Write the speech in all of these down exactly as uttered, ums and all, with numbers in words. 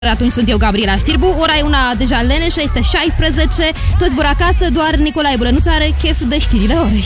Atunci sunt eu, Gabriela Știrbu, ora e una deja leneșă, este șaisprezece, toți vor acasă, doar Nicolae Bălănuț are chef de știrile orei.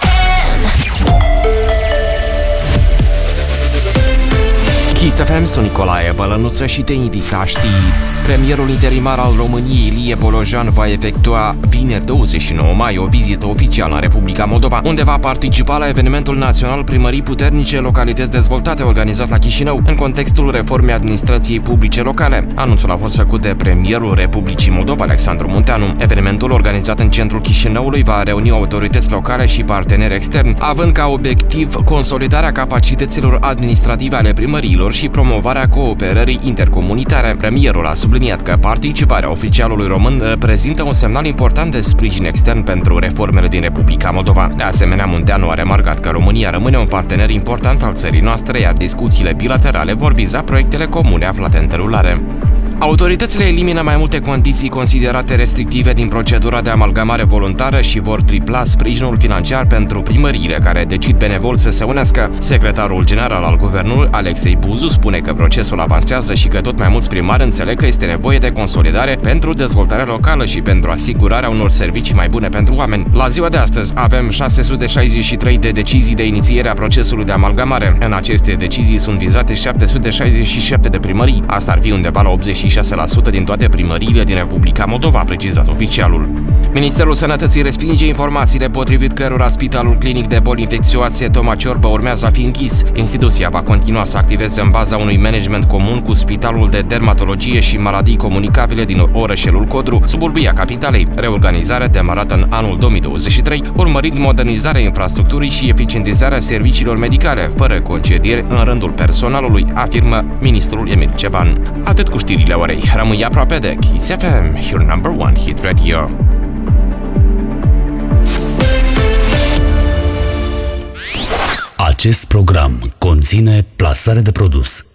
Kiss F M, sunt Nicolae Bălănuță și te invit la știri. Premierul interimar al României, Ilie Bolojan, va efectua vineri douăzeci și nouă mai o vizită oficială în Republica Moldova, unde va participa la evenimentul național Primării Puternice, localități dezvoltate, organizat la Chișinău, în contextul reformei administrației publice locale. Anunțul a fost făcut de premierul Republicii Moldova, Alexandru Munteanu. Evenimentul, organizat în centrul Chișinăului, va reuni autorități locale și parteneri externi, având ca obiectiv consolidarea capacităților administrative ale primăriilor și promovarea cooperării intercomunitare. Premierul a subliniat că participarea oficialului român reprezintă un semnal important de sprijin extern pentru reformele din Republica Moldova. De asemenea, Munteanu a remarcat că România rămâne un partener important al țării noastre, iar discuțiile bilaterale vor viza proiectele comune aflate în derulare. Autoritățile elimină mai multe condiții considerate restrictive din procedura de amalgamare voluntară și vor tripla sprijinul financiar pentru primăriile care decid benevol să se unească. Secretarul general al guvernului, Alexei Buzu, spune că procesul avansează și că tot mai mulți primari înțeleg că este nevoie de consolidare pentru dezvoltarea locală și pentru asigurarea unor servicii mai bune pentru oameni. La ziua de astăzi avem șase sute șaizeci și trei de decizii de inițiere a procesului de amalgamare. În aceste decizii sunt vizate șapte sute șaizeci și șapte de primării. Asta ar fi undeva la optzeci și șase la sută din toate primăriile din Republica Moldova, a precizat oficialul. Ministerul Sănătății respinge informațiile potrivit cărora Spitalul Clinic de Boli Infecțioase Toma Ciorbă urmează a fi închis. Instituția va continua să activeze în baza unui management comun cu Spitalul de Dermatologie și Maladii Comunicabile din Orășelul Codru, suburbia capitalei. Reorganizarea demarată în anul două mii douăzeci și trei, urmărind modernizarea infrastructurii și eficientizarea serviciilor medicale, fără concedieri în rândul personalului, afirmă ministrul Emil Ceban. Atât cu știrile orei. Rămâi aproape de Kiss F M, your number one hit radio. Acest program conține plasare de produs.